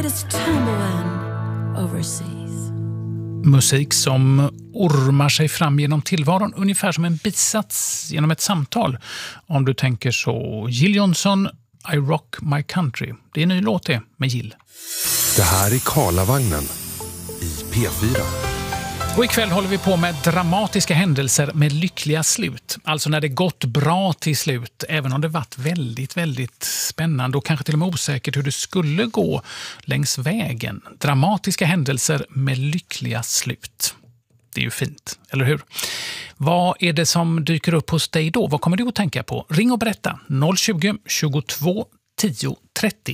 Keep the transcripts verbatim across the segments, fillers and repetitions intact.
is tumbling overseas. Musik som ormar sig fram genom tillvaron, ungefär som en bisats genom ett samtal. Om du tänker så. Jill Johnson, I Rock My Country. Det är en ny låt det, med Jill. Det här är Karlavagnen i P fyra. Och ikväll håller vi på med dramatiska händelser med lyckliga slut. Alltså när det gått bra till slut, även om det varit väldigt, väldigt spännande och kanske till och med osäkert hur det skulle gå längs vägen. Dramatiska händelser med lyckliga slut. Det är ju fint, eller hur? Vad är det som dyker upp hos dig då? Vad kommer du att tänka på? Ring och berätta. noll tjugo, tjugotvå, tio, trettio.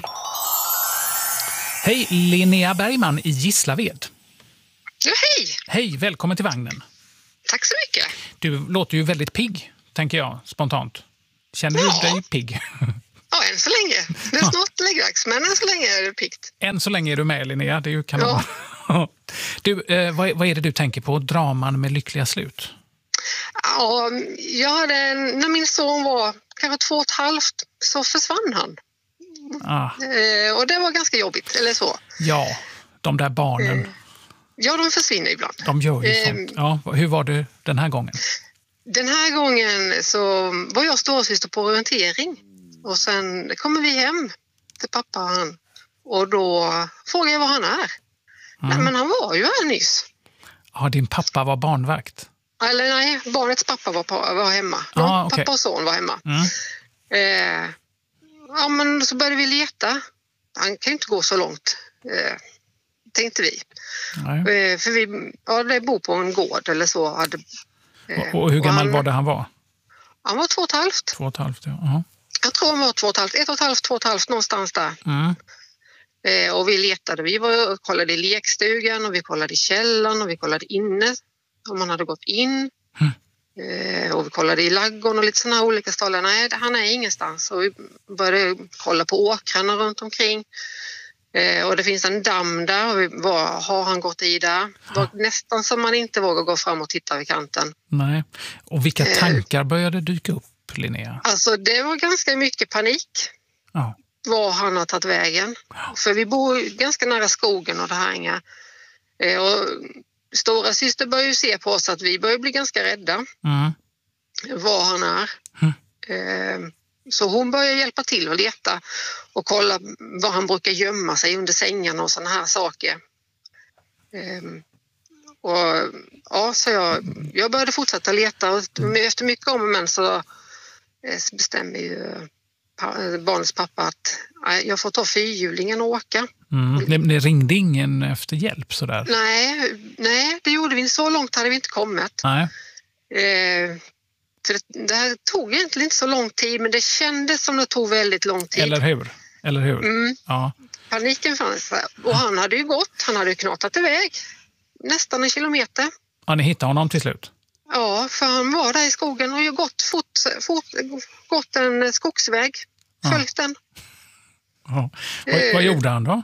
Hej, Linnea Bergman i Gislaved. Ja, hej! Hej, välkommen till vagnen. Tack så mycket. Du låter ju väldigt pigg, tänker jag, spontant. Känner Ja. du dig pigg? Ja, än så länge. Det är snart läggdags, men än så länge är det piggt. Än så länge är du med, Linnea. Det är ju kanon. Ja. Du, eh, vad, vad är det du tänker på? Draman med lyckliga slut? Ja, jag hade, en- när min son var kanske två och ett halvt så försvann han. Ah, Eh, och det var ganska jobbigt, eller så. ja, de där barnen, Eh. Ja, de försvinner ibland. de gör ju eh, sånt. Ja, hur var det den här gången? Den här gången så var jag storasyster på orientering. Och sen kommer vi hem till pappa och han. Och då frågar jag var han är. Nej, men han var ju här nyss. Ja, din pappa var barnvakt. Eller nej, barnets pappa var, på, var hemma. Ah, Ja, okej. Pappa och son var hemma. Mm. Eh, ja, men så började vi leta. Han kan ju inte gå så långt, eh, tänkte vi. Nej. Eh, för vi ja, det bor på en gård eller så. Hade, eh, Och, och hur gammal han, var det han var? Han var två och ett halvt. Två och ett halvt, ja. Aha. Jag tror han var två och ett halvt. Ett och ett halvt, två och ett halvt, någonstans där. Mm. Eh, och vi letade. Vi var och kollade i lekstugan och vi kollade i källaren och vi kollade inne om han hade gått in. Mm. Eh, och vi kollade i laggården och lite sådana olika ställen. Nej, han är ingenstans. Och vi började kolla på åkrarna runt omkring. Eh, och det finns en damm där. Och vi var, har han gått i där? Det var nästan som man inte vågar gå fram och titta vid kanten. Nej. Och vilka Eh. tankar började dyka upp, Linnea? Alltså det var ganska mycket panik. Ja. Var han har tagit vägen. För vi bor ganska nära skogen och det här inga. Eh, och stora syster börjar ju se på oss att vi börjar bli ganska rädda. Mm. Var han är. Mm. Eh, så hon börjar hjälpa till att leta och kolla var han brukar gömma sig under sängarna och såna här saker. Eh, och ja, så jag, jag började fortsätta leta och efter mycket om och men så eh, bestämmer ju pa- barnets pappa att nej, jag får ta fyrhjulingen och åka. Mm. Ni, ni ringde ingen efter hjälp sådär? Nej, nej, det gjorde vi inte. Så långt hade vi inte kommit. Nej. Eh, för det, det här tog egentligen inte så lång tid, men det kändes som det tog väldigt lång tid. Eller hur? Eller hur? Mm. Ja. Paniken fanns där. Och han hade ju gått, han hade ju knatat iväg nästan en kilometer. Ja, ni hittade honom till slut? Ja, för han var där i skogen och ju gått, fort, fort, gått en skogsväg. Följt den. Ja. Vad, vad Eh. gjorde han då?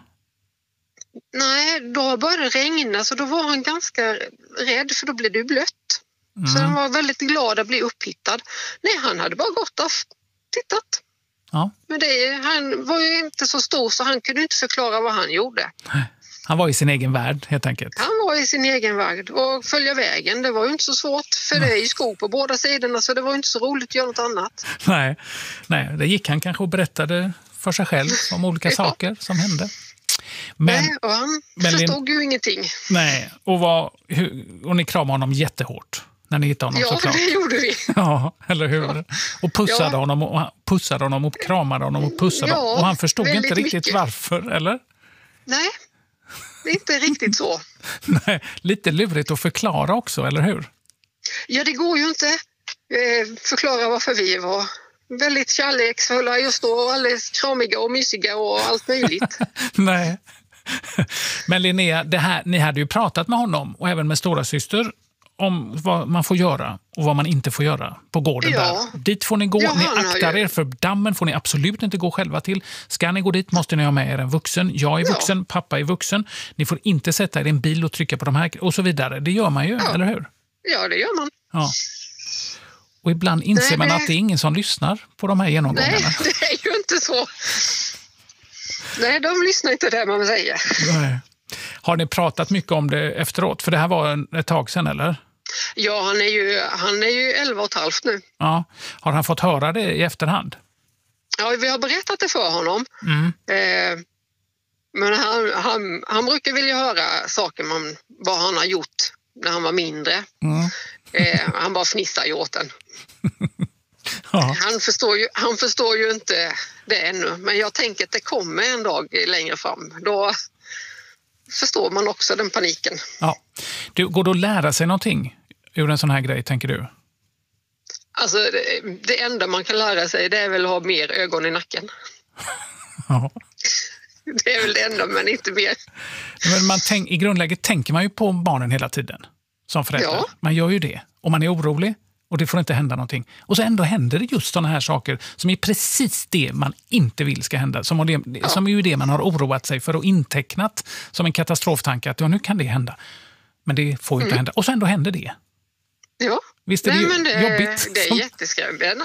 Nej, då började det regna så då var han ganska rädd för då blev det blött. Så han var väldigt glad att bli upphittad. Nej, han hade bara gått och tittat. Ja. Men det, han var ju inte så stor så han kunde inte förklara vad han gjorde. Han var i sin egen värld, helt enkelt. Han var i sin egen värld och följa vägen. Det var ju inte så svårt för det är ju skog på båda sidorna så det var ju inte så roligt att göra något annat. Nej, Nej det gick han kanske och berättade för sig själv om olika Ja. saker som hände. Men, Nej, och han men förstod ju ingenting. nej, och, vad, hur, och ni kramade honom jättehårt när ni hittade honom Ja, såklart. det gjorde vi. Ja, eller hur? Ja. Och pussade Ja. honom och han pussade honom och kramade honom och pussade Ja, honom. Och han förstod inte väldigt riktigt mycket. varför, eller? Nej, det är inte riktigt så. Nej, lite lurigt att förklara också, eller hur? Ja, det går ju inte eh, förklara varför vi var väldigt kärleksfulla just då och alldeles kramiga och mysiga och allt möjligt. Nej. Men Linnea, det här, ni hade ju pratat med honom och även med stora syster om vad man får göra och vad man inte får göra på gården Ja. där. Dit får ni gå, Ja, ni han har aktar ju- er för dammen får ni absolut inte gå själva till. Ska ni gå dit måste ni ha med er en vuxen. Jag är Ja. vuxen, pappa är vuxen. Ni får inte sätta er i en bil och trycka på de här och så vidare. Det gör man ju, Ja. eller hur? Ja, det gör man. Ja. Och ibland inser Nej, man det- att det är ingen som lyssnar på de här genomgångarna. Nej, det är ju inte så. Nej, de lyssnar inte det man säger. Nej. Har ni pratat mycket om det efteråt? För det här var ett tag sedan, eller? Ja, han är ju, han är ju elva och ett halvt nu. Ja. Har han fått höra det i efterhand? Ja, vi har berättat det för honom. Mm. Eh, men han, han, han brukar vilja höra saker man, vad han har gjort när han var mindre. Mm. Eh, han bara fnissar ju åt den. Ja. Han förstår ju, han förstår ju inte det ännu. Men jag tänker att det kommer en dag längre fram. Då förstår man också den paniken. Ja. Du, går det att lära sig någonting ur en sån här grej, tänker du? Alltså, det, det enda man kan lära sig det är väl att ha mer ögon i nacken. Ja. Det är väl det enda, men inte mer. Men man tänk, i grundläget tänker man ju på barnen hela tiden som förälder. Ja. Man gör ju det. Och man är orolig och det får inte hända någonting. Och så ändå händer det just sådana här saker som är precis det man inte vill ska hända. Som, det, Ja. som är ju det man har oroat sig för och intecknat som en katastroftanke att ja, nu kan det hända. Men det får ju inte Mm. hända. Och så ändå händer det. Ja. Visst är det, Nej, ju men det, jobbigt? det är som... jätteskrämmande.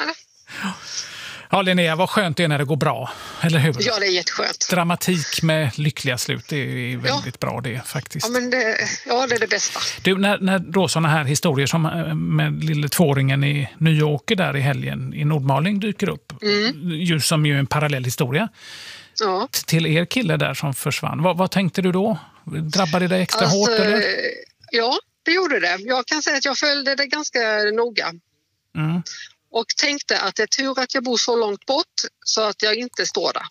Ja, Linnea, vad skönt det är när det går bra. Eller hur? Ja, det är jätteskönt. Dramatik med lyckliga slut, det är väldigt ja. bra det faktiskt. Ja, men det, ja, det är det bästa. Du, när, när då sådana här historier som med lille tvååringen i Nyåker där i helgen i Nordmaling dyker upp, mm. just som ju en parallell historia, ja. till er kille där som försvann. Vad, vad tänkte du då? Drabbade det dig extra alltså, hårt? Eller? Ja, det gjorde det. Jag kan säga att jag följde det ganska noga. Mm. Och tänkte att det är tur att jag bor så långt bort så att jag inte står där.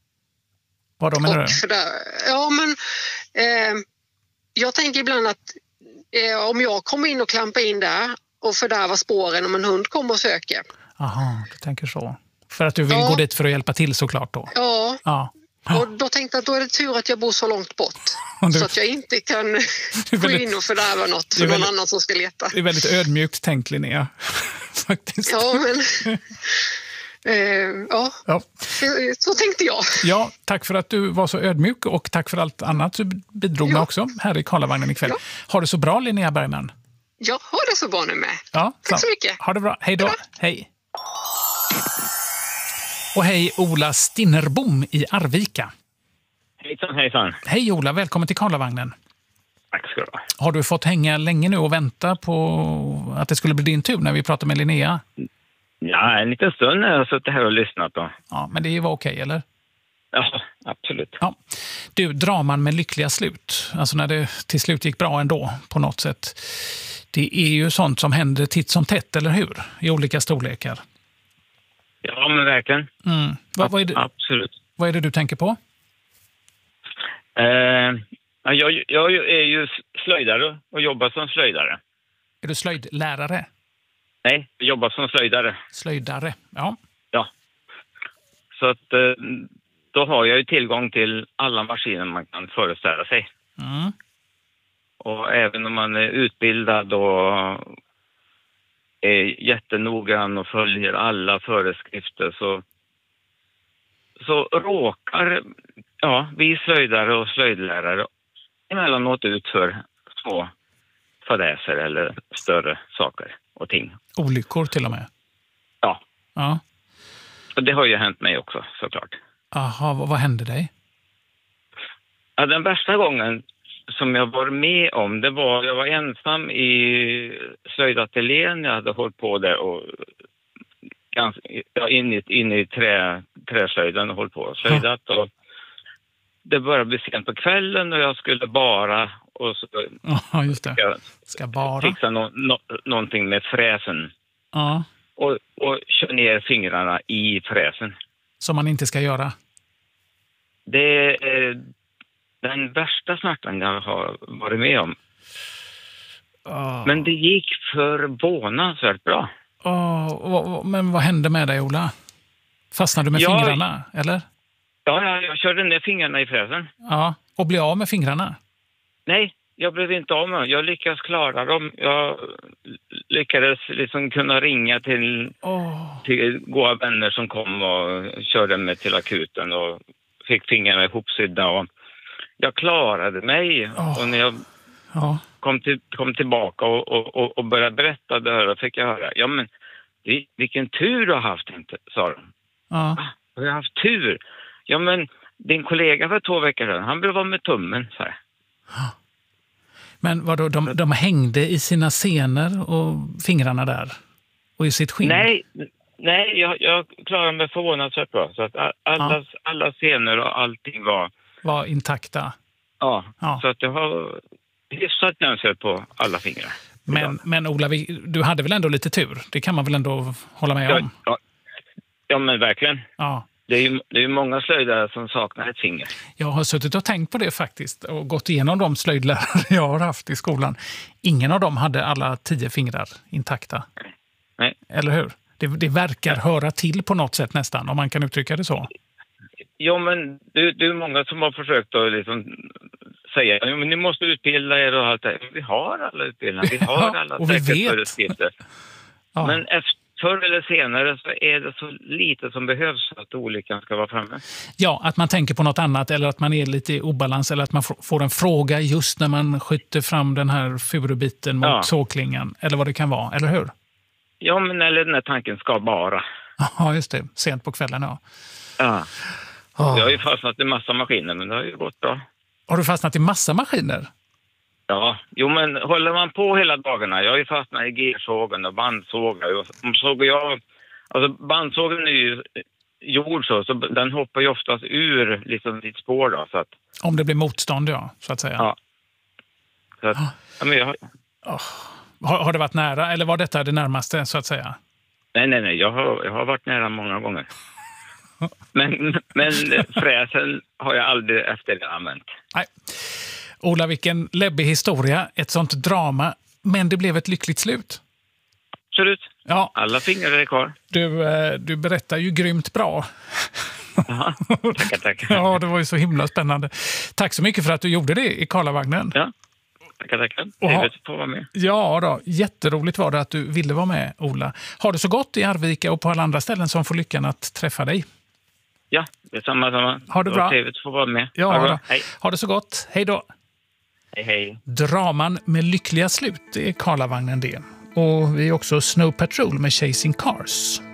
Vad då menar du? För där, ja, men eh, jag tänker ibland att eh, om jag kommer in och klampar in där och fördärvar spåren om en hund kommer och söker. Aha, du tänker så. För att du vill ja. gå dit för att hjälpa till såklart då? Ja. ja. Och då tänkte jag att då är det tur att jag bor så långt bort. Du, så att jag inte kan väldigt, gå in och fördärva något för väldigt, någon annan som ska leta. Det är väldigt ödmjukt tänkt, Linnea. Faktiskt. Ja, men... eh, ja, ja, så tänkte jag. Ja, tack för att du var så ödmjuk och tack för allt annat du bidrog ja. med också här i Karlavagnen ikväll. Ja. Ha det så bra, Linnea Bergman. Ja, ha det så bra nu med. Ja, tack så mycket. Ha det bra. Hej då. Hej. Och hej Ola Stinnerbom i Arvika. Hejsan, hejsan. Hej Ola, välkommen till Karlavagnen. Tack ska du ha. Har du fått hänga länge nu och vänta på att det skulle bli din tur när vi pratar med Linnea? Ja, en liten stund när jag har suttit här och lyssnat då. Ja, men det var okej, eller? Ja, absolut. Ja. Du, draman med lyckliga slut. Alltså när det till slut gick bra ändå på något sätt. Det är ju sånt som händer titt som tätt, eller hur? I olika storlekar. Ja, men verkligen. Mm. Vad, vad, är det, absolut. Vad är det du tänker på? Eh, jag, jag är ju slöjdare och jobbar som slöjdare. Är du slöjdlärare? Nej, jag jobbar som slöjdare. Slöjdare, ja. Ja. Så att eh, då har jag ju tillgång till alla maskiner man kan föreställa sig. Mm. Och även om man är utbildad och är jättenoggrann och följer alla föreskrifter så, så råkar ja, vi slöjdare och slöjdlärare emellanåt ut för små fadäser eller större saker och ting. Olyckor till och med? Ja. Ja. Och det har ju hänt mig också, såklart. Aha, vad, vad hände dig? Ja, den värsta gången som jag var med om, det var jag var ensam i slöjdateljén. Jag hade hållit på där och ganska, ja, in i, in i trä, träslöjden och hållit på och slöjdat. Ja. Och det började bli sent på kvällen och jag skulle bara och så ja, just det. Ska, ska bara fixa no, no, någonting med fräsen. Ja. Och, och köra ner fingrarna i fräsen. Som man inte ska göra? Det är den värsta smärtan jag har varit med om. Oh. Men det gick förvånansvärt bra. Oh, men vad hände med dig, Ola? Fastnade du med ja, fingrarna, eller? Ja, jag, jag körde ner fingrarna i fräsen. Ja, och blev av med fingrarna? Nej, jag blev inte av med. Jag lyckades klara dem. Jag lyckades liksom kunna ringa till, oh. till goda vänner som kom och körde mig till akuten och fick fingrarna ihopsydda. Och jag klarade mig. Oh. Och när jag oh. kom, till, kom tillbaka och, och, och började berätta det här, fick jag höra. Ja, men vilken tur du har haft, inte, sa de. Oh. Ah, jag har haft tur. Ja, men din kollega för två veckor sedan, han blev av med tummen, så här. Men vadå, de, de hängde i sina senor och fingrarna där? Och i sitt skinn? Nej, nej jag, jag klarar mig förvånansvärt bra. Så att alla, ja. alla senor och allting var... Var intakta? Ja, ja. Så att jag har hyfsat nänsel på alla fingrar. Men, men Ola, vi, du hade väl ändå lite tur? Det kan man väl ändå hålla med om? Ja, ja. ja men verkligen. Ja. Det är ju det är många slöjdare som saknar ett finger. Jag har suttit och tänkt på det faktiskt och gått igenom de slöjdlärare jag har haft i skolan. Ingen av dem hade alla tio fingrar intakta. Nej. Eller hur? Det, det verkar höra till på något sätt nästan, om man kan uttrycka det så. Ja, men det, det är många som har försökt att liksom säga ja, men ni måste utbilda er och allt det. Vi har alla utbildningar, vi har alla och vi säkerhetsföreskrifter. Ja. Men efter, förr eller senare så är det så lite som behövs för att olyckan ska vara framme. Ja, att man tänker på något annat eller att man är lite i obalans eller att man får en fråga just när man skjuter fram den här furubiten mot ja. såklingan eller vad det kan vara, eller hur? Ja, men eller den här tanken ska bara. Ja, just det. Sent på kvällen, ja. Ja. Oh. Jag har ju fastnat i massa maskiner, men det har ju gått bra. Har du fastnat i massa maskiner? Ja, jo men håller man på hela dagarna, jag har ju fastnat i gersågen och bandsågar. Och såg jag, alltså bandsågen är ju jord så, så den hoppar ju oftast ur liksom ditt spår då. Så att, om det blir motstånd, ja, så att säga. Ja. Så att, oh. ja men jag, oh. har, har det varit nära, eller var detta det närmaste, så att säga? Nej, nej, nej, jag har, jag har varit nära många gånger. Men, men fräsen har jag aldrig efter det använt. Nej. Ola, vilken läbbig historia, ett sånt drama, men det blev ett lyckligt slut. Absolut. Ja. Alla fingrar är kvar. Du, du berättar ju grymt bra. Ja, tackar, tackar. Ja, det var ju så himla spännande. Tack så mycket för att du gjorde det i Karlavagnen. Ja, tackar, tackar. Trevligt att få vara med. Ja då, jätteroligt var det att du ville vara med, Ola. Har det så gott i Arvika och på alla andra ställen som får lyckan att träffa dig? Ja, det är samma, samma. Ha det bra. Trevligt att få vara med. Ja, ha, då. Hej. Ha det så gott. Hej då. Hej, hej. Draman med lyckliga slut, det är Karlavagnen det. Och vi är också Snow Patrol med Chasing Cars.